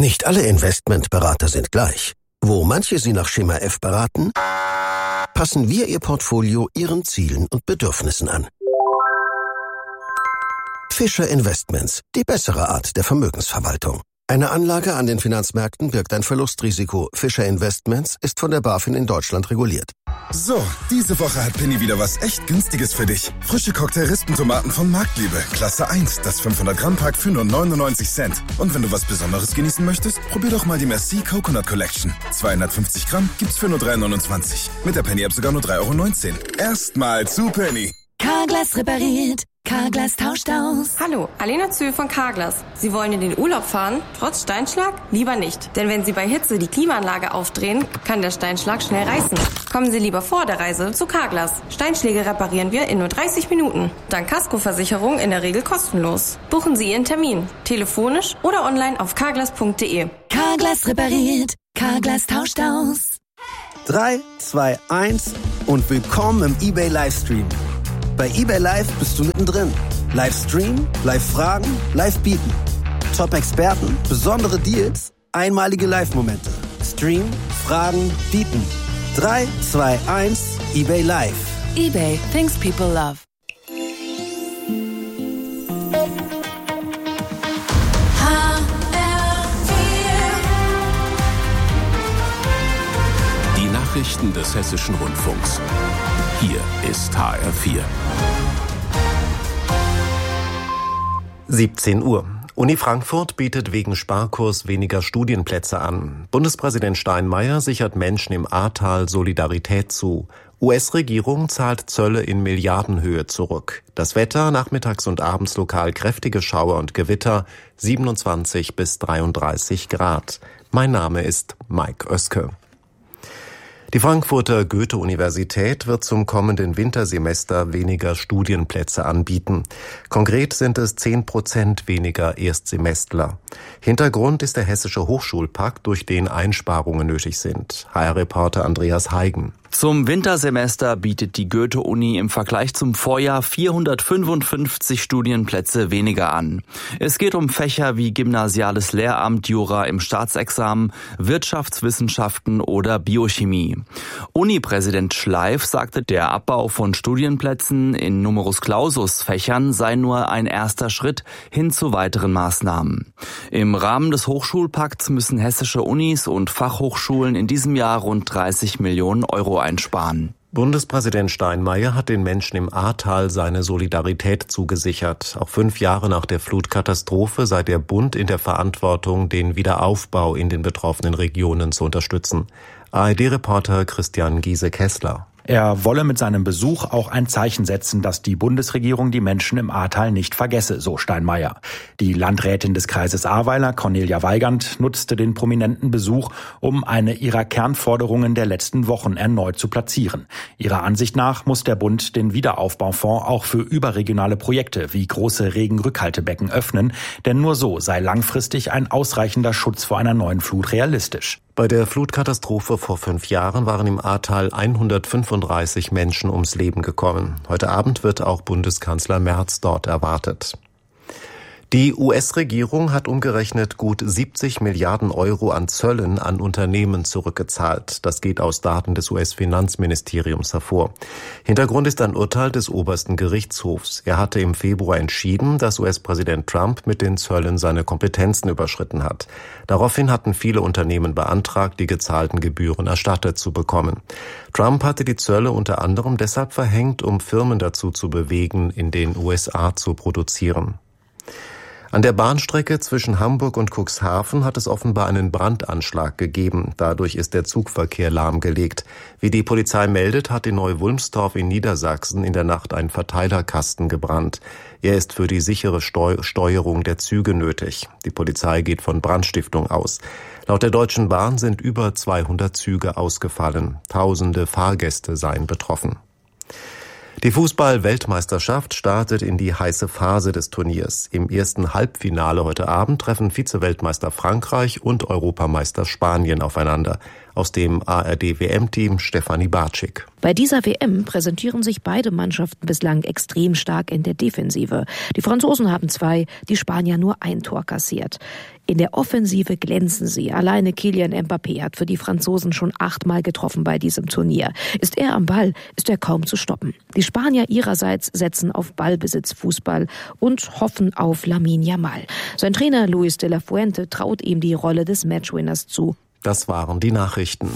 Nicht alle Investmentberater sind gleich. Wo manche Sie nach Schema F beraten, passen wir Ihr Portfolio Ihren Zielen und Bedürfnissen an. Fischer Investments, die bessere Art der Vermögensverwaltung. Eine Anlage an den Finanzmärkten birgt ein Verlustrisiko. Fischer Investments ist von der BaFin in Deutschland reguliert. So, diese Woche hat Penny wieder was echt Günstiges für dich. Frische Cocktail-Rispentomaten von Marktliebe. Klasse 1, das 500-Gramm-Pack für nur 99 Cent. Und wenn du was Besonderes genießen möchtest, probier doch mal die Merci Coconut Collection. 250 Gramm gibt's für nur 3,29. Mit der Penny-App sogar nur 3,19 €. Erstmal zu Penny. Carglass repariert. Carglass tauscht aus. Hallo, Alena Zühl von Carglass. Sie wollen in den Urlaub fahren, trotz Steinschlag? Lieber nicht. Denn wenn Sie bei Hitze die Klimaanlage aufdrehen, kann der Steinschlag schnell reißen. Kommen Sie lieber vor der Reise zu Carglass. Steinschläge reparieren wir in nur 30 Minuten. Dank Kaskoversicherung in der Regel kostenlos. Buchen Sie Ihren Termin. Telefonisch oder online auf carglass.de. Carglass repariert. Carglass tauscht aus. 3, 2, 1 und willkommen im eBay Livestream. Bei eBay Live bist du mittendrin. Live streamen, live fragen, live bieten. Top-Experten, besondere Deals, einmalige Live-Momente. Stream, fragen, bieten. 3, 2, 1, eBay Live. eBay, things people love. Die Nachrichten des Hessischen Rundfunks. Hier ist HR4. 17 Uhr. Uni Frankfurt bietet wegen Sparkurs weniger Studienplätze an. Bundespräsident Steinmeier sichert Menschen im Ahrtal Solidarität zu. US-Regierung zahlt Zölle in Milliardenhöhe zurück. Das Wetter, nachmittags und abends lokal kräftige Schauer und Gewitter, 27 bis 33 Grad. Mein Name ist Mike Oeske. Die Frankfurter Goethe-Universität wird zum kommenden Wintersemester weniger Studienplätze anbieten. Konkret sind es 10% weniger Erstsemestler. Hintergrund ist der Hessische Hochschulpakt, durch den Einsparungen nötig sind. HR-Reporter Andreas Heigen. Zum Wintersemester bietet die Goethe-Uni im Vergleich zum Vorjahr 455 Studienplätze weniger an. Es geht um Fächer wie Gymnasiales Lehramt, Jura im Staatsexamen, Wirtschaftswissenschaften oder Biochemie. Uni-Präsident Schleif sagte, der Abbau von Studienplätzen in Numerus-Clausus-Fächern sei nur ein erster Schritt hin zu weiteren Maßnahmen. Im Rahmen des Hochschulpakts müssen hessische Unis und Fachhochschulen in diesem Jahr rund 30 Millionen Euro einsparen. Bundespräsident Steinmeier hat den Menschen im Ahrtal seine Solidarität zugesichert. Auch 5 Jahre nach der Flutkatastrophe sei der Bund in der Verantwortung, den Wiederaufbau in den betroffenen Regionen zu unterstützen. ARD-Reporter Christian Giese-Kessler. Er wolle mit seinem Besuch auch ein Zeichen setzen, dass die Bundesregierung die Menschen im Ahrtal nicht vergesse, so Steinmeier. Die Landrätin des Kreises Ahrweiler, Cornelia Weigand, nutzte den prominenten Besuch, um eine ihrer Kernforderungen der letzten Wochen erneut zu platzieren. Ihrer Ansicht nach muss der Bund den Wiederaufbaufonds auch für überregionale Projekte wie große Regenrückhaltebecken öffnen, denn nur so sei langfristig ein ausreichender Schutz vor einer neuen Flut realistisch. Bei der Flutkatastrophe vor 5 Jahren waren im Ahrtal 135 Menschen ums Leben gekommen. Heute Abend wird auch Bundeskanzler Merz dort erwartet. Die US-Regierung hat umgerechnet gut 70 Milliarden Euro an Zöllen an Unternehmen zurückgezahlt. Das geht aus Daten des US-Finanzministeriums hervor. Hintergrund ist ein Urteil des obersten Gerichtshofs. Er hatte im Februar entschieden, dass US-Präsident Trump mit den Zöllen seine Kompetenzen überschritten hat. Daraufhin hatten viele Unternehmen beantragt, die gezahlten Gebühren erstattet zu bekommen. Trump hatte die Zölle unter anderem deshalb verhängt, um Firmen dazu zu bewegen, in den USA zu produzieren. An der Bahnstrecke zwischen Hamburg und Cuxhaven hat es offenbar einen Brandanschlag gegeben. Dadurch ist der Zugverkehr lahmgelegt. Wie die Polizei meldet, hat in Neu-Wulmstorf in Niedersachsen in der Nacht ein Verteilerkasten gebrannt. Er ist für die sichere Steuerung der Züge nötig. Die Polizei geht von Brandstiftung aus. Laut der Deutschen Bahn sind über 200 Züge ausgefallen. Tausende Fahrgäste seien betroffen. Die Fußball-Weltmeisterschaft startet in die heiße Phase des Turniers. Im ersten Halbfinale heute Abend treffen Vize-Weltmeister Frankreich und Europameister Spanien aufeinander. Aus dem ARD-WM-Team Stefanie Bartschik. Bei dieser WM präsentieren sich beide Mannschaften bislang extrem stark in der Defensive. Die Franzosen haben 2, die Spanier nur 1 Tor kassiert. In der Offensive glänzen sie. Alleine Kylian Mbappé hat für die Franzosen schon 8-mal getroffen bei diesem Turnier. Ist er am Ball, ist er kaum zu stoppen. Die Spanier ihrerseits setzen auf Ballbesitzfußball und hoffen auf Lamine Yamal. Sein Trainer Luis de la Fuente traut ihm die Rolle des Matchwinners zu. Das waren die Nachrichten.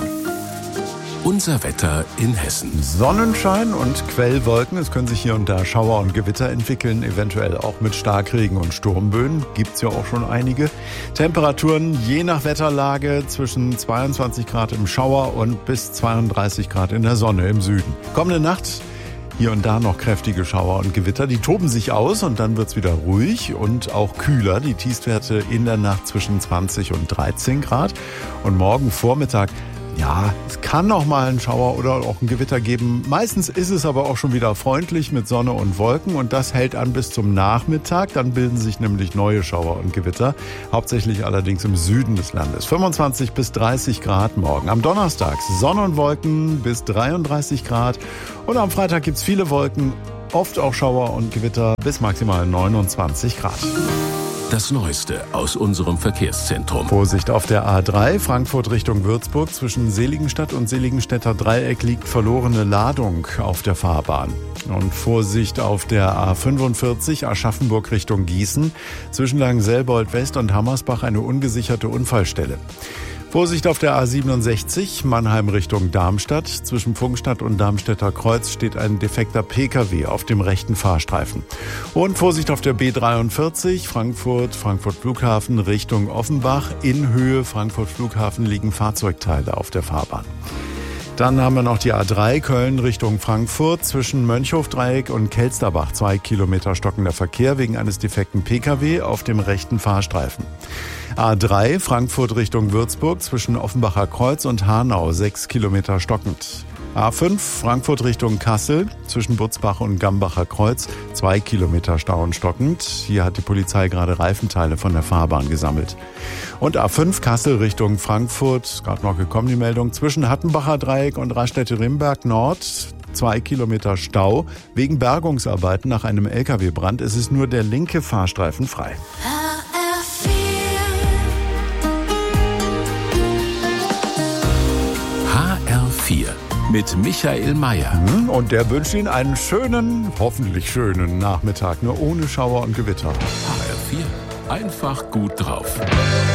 Unser Wetter in Hessen. Sonnenschein und Quellwolken. Es können sich hier und da Schauer und Gewitter entwickeln, eventuell auch mit Starkregen und Sturmböen. Gibt's ja auch schon einige. Temperaturen je nach Wetterlage zwischen 22 Grad im Schauer und bis 32 Grad in der Sonne im Süden. Kommende Nacht hier und da noch kräftige Schauer und Gewitter. Die toben sich aus und dann wird's wieder ruhig und auch kühler. Die Tiefstwerte in der Nacht zwischen 20 und 13 Grad. Und morgen Vormittag, ja, es kann noch mal einen Schauer oder auch ein Gewitter geben. Meistens ist es aber auch schon wieder freundlich mit Sonne und Wolken und das hält an bis zum Nachmittag. Dann bilden sich nämlich neue Schauer und Gewitter, hauptsächlich allerdings im Süden des Landes. 25 bis 30 Grad morgen. Am Donnerstag Sonne und Wolken bis 33 Grad und am Freitag gibt's viele Wolken, oft auch Schauer und Gewitter bis maximal 29 Grad. Das Neueste aus unserem Verkehrszentrum. Vorsicht auf der A3, Frankfurt Richtung Würzburg. Zwischen Seligenstadt und Seligenstädter Dreieck liegt verlorene Ladung auf der Fahrbahn. Und Vorsicht auf der A45, Aschaffenburg Richtung Gießen. Zwischen Langenselbold West und Hammersbach eine ungesicherte Unfallstelle. Vorsicht auf der A67, Mannheim Richtung Darmstadt. Zwischen Pfungstadt und Darmstädter Kreuz steht ein defekter Pkw auf dem rechten Fahrstreifen. Und Vorsicht auf der B43, Frankfurt Flughafen Richtung Offenbach. In Höhe Frankfurt Flughafen liegen Fahrzeugteile auf der Fahrbahn. Dann haben wir noch die A3 Köln Richtung Frankfurt. Zwischen Mönchhofdreieck und Kelsterbach 2 Kilometer stockender Verkehr wegen eines defekten Pkw auf dem rechten Fahrstreifen. A3 Frankfurt Richtung Würzburg zwischen Offenbacher Kreuz und Hanau 6 Kilometer stockend. A5 Frankfurt Richtung Kassel zwischen Butzbach und Gambacher Kreuz 2 Kilometer Stau und stockend. Hier hat die Polizei gerade Reifenteile von der Fahrbahn gesammelt. Und A5 Kassel Richtung Frankfurt, gerade noch gekommen die Meldung, zwischen Hattenbacher Dreieck und Raststätte-Rimberg Nord 2 Kilometer Stau wegen Bergungsarbeiten nach einem LKW-Brand. Es ist nur der linke Fahrstreifen frei. HR4 mit Michael Mayer. Und der wünscht Ihnen einen schönen, hoffentlich schönen Nachmittag, nur ohne Schauer und Gewitter. HR4, einfach gut drauf.